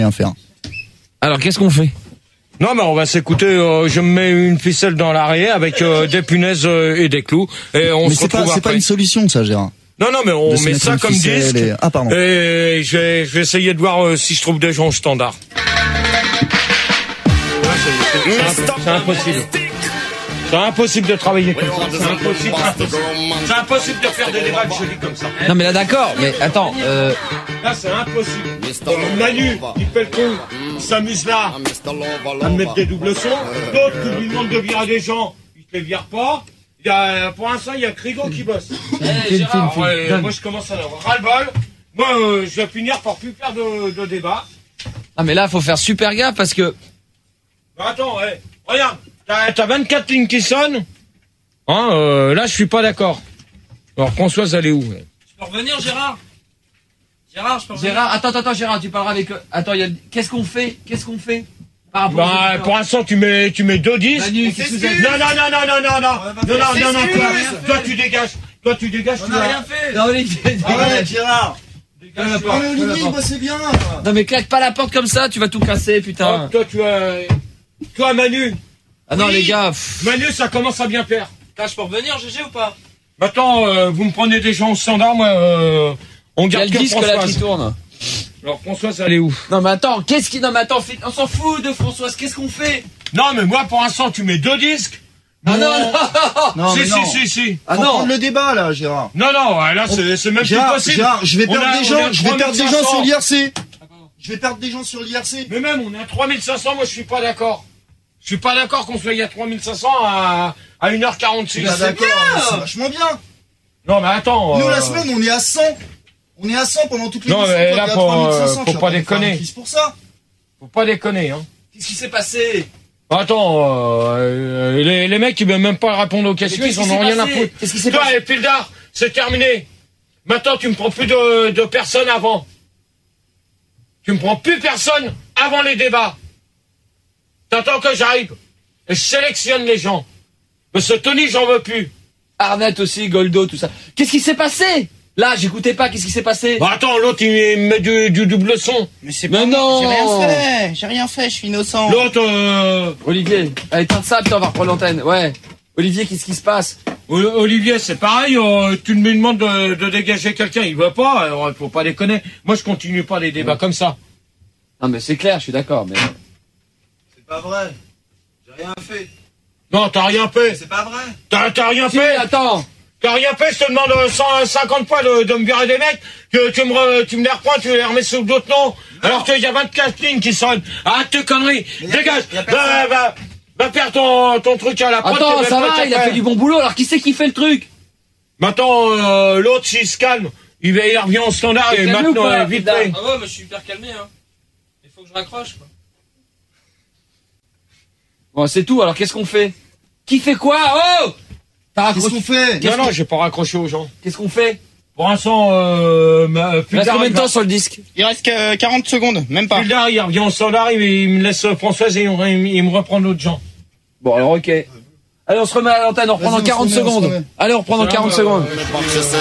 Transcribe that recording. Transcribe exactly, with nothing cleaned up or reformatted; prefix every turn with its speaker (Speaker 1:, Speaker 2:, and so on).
Speaker 1: Rien faire.
Speaker 2: Alors, qu'est-ce qu'on fait?
Speaker 3: Non, mais on va s'écouter. Euh, je me mets une ficelle dans l'arrêt avec euh, des punaises euh, et des clous. Et on
Speaker 1: mais
Speaker 3: se
Speaker 1: c'est
Speaker 3: retrouve
Speaker 1: pas, c'est
Speaker 3: après.
Speaker 1: pas une solution, ça, Gérard.
Speaker 3: Non, non, mais on
Speaker 1: De se
Speaker 3: met
Speaker 1: mettre
Speaker 3: ça
Speaker 1: une
Speaker 3: comme
Speaker 1: ficelle
Speaker 3: disque.
Speaker 1: et- Ah, pardon.
Speaker 3: Et je vais, je vais essayer de voir euh, si je trouve des gens au standard. Ouais, c'est- c'est- c'est- C'est impossible. C'est impossible de travailler comme ça. C'est impossible. C'est impossible de faire des débats de jolis comme ça.
Speaker 2: Non, mais là, d'accord, mais attends, euh,
Speaker 3: Là, c'est impossible. Euh, Manu, il fait le con. Il s'amuse là à me mettre des doubles sons. D'autres qui lui demandent de virer des gens, il te les vire pas. Il y a, pour l'instant, il y a Crigo qui bosse.
Speaker 2: Eh, Gérard,
Speaker 3: Ouais, moi, je commence à avoir ras-le-bol. Moi, euh, je vais finir par plus faire de, de débat.
Speaker 2: ah, mais là, faut faire super gaffe parce que,
Speaker 3: Bah, attends, ouais. Regarde, t'as, t'as vingt-quatre lignes qui sonnent. Hein, euh, là, je suis pas d'accord. Alors, Françoise, elle est où? Ouais.
Speaker 4: Je peux revenir, Gérard? Gérard, je peux revenir?
Speaker 2: Gérard, attends, attends, Gérard, tu parleras avec, attends, il y a, qu'est-ce qu'on fait? Qu'est-ce qu'on fait? Par rapport
Speaker 3: Bah,
Speaker 2: aux-
Speaker 3: pour l'instant, tu mets, tu mets deux disques.
Speaker 2: Manu, qu'est-ce que vous avez?
Speaker 3: Non, non, non, non, non, non, non, non, non, non, non, toi, toi, tu dégages. Toi, tu dégages, tu
Speaker 4: On a
Speaker 3: vas-
Speaker 4: rien fait!
Speaker 2: Non, Olivier,
Speaker 1: Arrête, Gérard.
Speaker 3: dégage, tu
Speaker 1: Ah,
Speaker 3: vas-
Speaker 1: mais Olivier, il bossait bien.
Speaker 2: non, mais claque pas la porte comme ça, tu vas tout casser, putain.
Speaker 3: Oh, toi, tu as, toi, Manu.
Speaker 2: Ah non,
Speaker 3: Oui.
Speaker 2: les gars, pff.
Speaker 3: Manu, ça commence à bien faire.
Speaker 4: Putain, je peux revenir, G G, ou pas?
Speaker 3: Maintenant, euh, vous me prenez des gens au standard, moi, euh, on
Speaker 2: Il y a
Speaker 3: garde
Speaker 2: le
Speaker 3: que
Speaker 2: disque là qui
Speaker 3: Françoise.
Speaker 2: tourne.
Speaker 3: Alors, Françoise, elle est où?
Speaker 2: Non, mais attends, qu'est-ce qui, non, mais attends, fait- on s'en fout de Françoise, qu'est-ce qu'on fait?
Speaker 3: Non, mais moi, pour l'instant, tu mets deux disques.
Speaker 2: Ah non, non,
Speaker 1: Non,
Speaker 3: si,
Speaker 1: mais
Speaker 3: si,
Speaker 1: non.
Speaker 3: si, si.
Speaker 2: ah
Speaker 1: Faut
Speaker 2: non.
Speaker 1: prendre le débat, là, Gérard.
Speaker 3: Non, non, là, c'est, c'est même
Speaker 1: Gérard,
Speaker 3: plus possible.
Speaker 1: Gérard, je vais
Speaker 3: On
Speaker 1: perdre
Speaker 3: a-
Speaker 1: des
Speaker 3: on
Speaker 1: gens,
Speaker 3: a
Speaker 1: je vais perdre des gens
Speaker 3: trois mille cinq cents.
Speaker 1: sur l'I R C. Je vais perdre des gens sur l'I R C.
Speaker 3: Mais même, on est à trois mille cinq cents, moi, je suis pas d'accord. Je suis pas d'accord qu'on soit à trois mille cinq cents à, à une heure quarante-six.
Speaker 1: Ah, d'accord, c'est vachement bien.
Speaker 3: Non, mais attends.
Speaker 1: Nous,
Speaker 3: euh,
Speaker 1: la semaine, on est à cent. On est à cent pendant toute
Speaker 3: Non,
Speaker 1: l'émission.
Speaker 3: mais
Speaker 1: toi,
Speaker 3: là,
Speaker 1: t'es à
Speaker 3: faut,
Speaker 1: trois mille cinq cents,
Speaker 3: euh,
Speaker 1: tu
Speaker 3: faut
Speaker 1: vas
Speaker 3: pas
Speaker 1: nous faire
Speaker 3: déconner.
Speaker 1: un quiz pour ça.
Speaker 3: Faut pas déconner, hein.
Speaker 2: Qu'est-ce qui s'est passé?
Speaker 3: Attends, euh, les, les mecs, ils veulent même pas répondre aux questions,
Speaker 2: Mais
Speaker 3: ils
Speaker 2: qu'est-ce
Speaker 3: en ont
Speaker 2: qui s'est
Speaker 3: rien à
Speaker 2: passé
Speaker 3: foutre.
Speaker 2: Qu'est-ce qui s'est
Speaker 3: Toi,
Speaker 2: passé?
Speaker 3: et Pildar, c'est terminé. Maintenant, tu me prends plus de, de personnes avant. Tu me prends plus personne avant les débats. T'attends que j'arrive. Et je sélectionne les gens. Mais ce Tony, j'en veux plus.
Speaker 2: Arnett aussi, Goldo, tout ça. Qu'est-ce qui s'est passé? Là, j'écoutais pas, qu'est-ce qui s'est passé?
Speaker 3: Bah attends, l'autre, il me met du, du double son.
Speaker 5: Mais c'est
Speaker 2: Mais
Speaker 5: pas
Speaker 2: non.
Speaker 5: moi, j'ai rien fait, j'ai rien fait, je suis innocent.
Speaker 3: L'autre, euh,
Speaker 2: Olivier, allez, teinte ça, putain, on va reprendre l'antenne. Ouais. Olivier, qu'est-ce qui se passe?
Speaker 3: O- Olivier, c'est pareil, euh, tu me demandes de, de dégager quelqu'un, il veut pas, alors faut pas déconner. Moi, je continue pas les débats comme ça.
Speaker 2: Non, mais c'est clair, je suis d'accord, mais.
Speaker 1: C'est pas vrai. J'ai rien fait.
Speaker 3: Non, t'as rien fait.
Speaker 1: C'est pas vrai.
Speaker 3: T'as, t'as rien
Speaker 2: Si,
Speaker 3: fait.
Speaker 2: attends.
Speaker 3: T'as rien fait, je te demande euh, cent cinquante fois de, de me virer des mecs, que tu me, re- tu me les reprends, tu les remets sous d'autres noms, alors qu'il y a vingt-quatre lignes qui sonnent. Arrête tes conneries,
Speaker 1: Mais y a-
Speaker 3: dégage,
Speaker 1: y a
Speaker 3: va,
Speaker 1: personne.
Speaker 3: va, va faire ton, ton truc à la prod.
Speaker 2: Attends,
Speaker 3: t'es même
Speaker 2: ça
Speaker 3: pas
Speaker 2: va, il a
Speaker 3: capable.
Speaker 2: fait du bon boulot, alors qui c'est qui fait le truc?
Speaker 3: Maintenant, euh, l'autre, s'il se calme, il, va, il revient au standard
Speaker 2: T'es
Speaker 3: et
Speaker 2: calmé ou
Speaker 3: maintenant,
Speaker 2: pas,
Speaker 3: euh, vite
Speaker 2: Pildar
Speaker 3: fait.
Speaker 4: Ah ouais, mais je suis hyper calmé, hein. Il faut que je raccroche, quoi.
Speaker 2: Bon, c'est tout, alors qu'est-ce qu'on fait? Qui fait quoi? Oh! T'as
Speaker 1: Qu'est-ce
Speaker 2: raccroché.
Speaker 1: qu'on fait?
Speaker 3: Non, non, j'ai pas raccroché aux gens.
Speaker 2: Qu'est-ce qu'on fait?
Speaker 3: Pour l'instant, euh, ma,
Speaker 2: Il reste
Speaker 3: Pildar,
Speaker 2: combien
Speaker 3: il
Speaker 2: de
Speaker 3: va-
Speaker 2: temps sur le disque?
Speaker 5: Il reste que quarante secondes, même pas.
Speaker 3: Pildar, il revient au standard, il, il me laisse Françoise et il, me- il me reprend d'autres gens.
Speaker 2: Bon, alors ok. Allez, on se remet à l'antenne, on reprend
Speaker 1: Vas-y,
Speaker 2: dans
Speaker 1: on
Speaker 2: quarante
Speaker 1: se remet, on se
Speaker 2: secondes.
Speaker 1: remet.
Speaker 2: Allez, on reprend dans quarante secondes.